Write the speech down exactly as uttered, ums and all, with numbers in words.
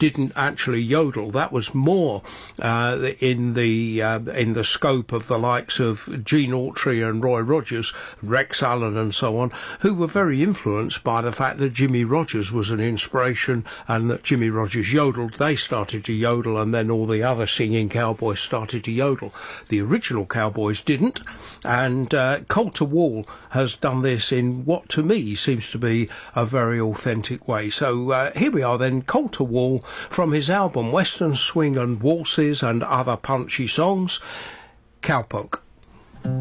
didn't actually yodel. That was more uh, in the uh, in the scope of the likes of Gene Autry and Roy Rogers, Rex Allen and so on, who were very influenced by the fact that Jimmy Rogers was an inspiration, and that Jimmy Rogers yodeled. They started to yodel, and then all the other singing cowboys started to yodel. The original cowboys didn't, and uh, Colter Wall has done this in what to me seems to be a very authentic way. So uh, here we are then, Colter Wall, from his album Western Swing and Waltzes and Other Punchy Songs, Cowpoke.